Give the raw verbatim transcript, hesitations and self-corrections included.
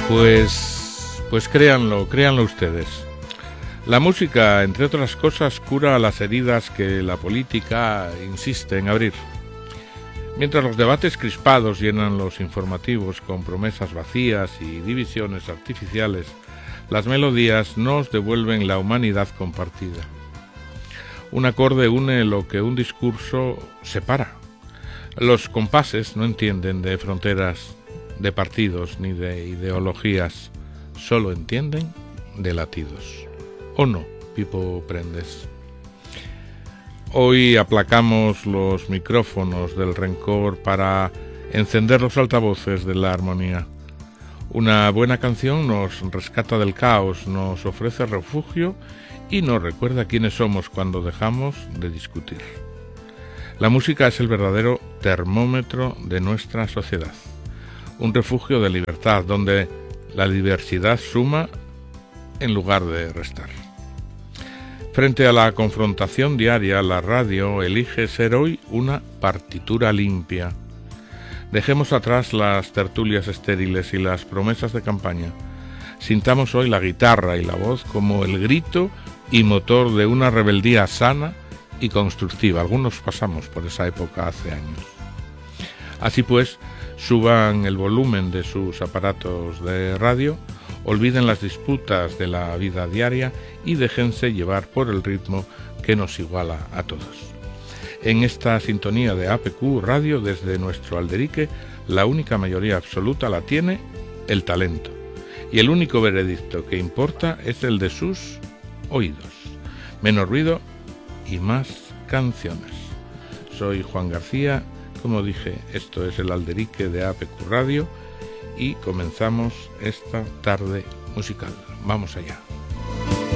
Pues, pues créanlo, créanlo ustedes. La música, entre otras cosas, cura las heridas que la política insiste en abrir. Mientras los debates crispados llenan los informativos con promesas vacías y divisiones artificiales, las melodías nos devuelven la humanidad compartida. Un acorde une lo que un discurso separa. Los compases no entienden de fronteras, de partidos ni de ideologías, solo entienden de latidos. ¿O no, Pipo Prendes? Hoy aplacamos los micrófonos del rencor para encender los altavoces de la armonía. Una buena canción nos rescata del caos, nos ofrece refugio y nos recuerda quiénes somos cuando dejamos de discutir. La música es el verdadero termómetro de nuestra sociedad, un refugio de libertad donde la diversidad suma en lugar de restar. Frente a la confrontación diaria, la radio elige ser hoy una partitura limpia. Dejemos atrás las tertulias estériles y las promesas de campaña. Sintamos hoy la guitarra y la voz como el grito y motor de una rebeldía sana y constructiva. Algunos pasamos por esa época hace años. Así pues, suban el volumen de sus aparatos de radio, olviden las disputas de la vida diaria y déjense llevar por el ritmo que nos iguala a todos. En esta sintonía de A P Q Radio, desde nuestro Alderique, la única mayoría absoluta la tiene el talento. Y el único veredicto que importa es el de sus oídos. Menos ruido y más canciones. Soy Juan García, como dije, esto es el Alderique de A P Q Radio y comenzamos esta tarde musical. Vamos allá.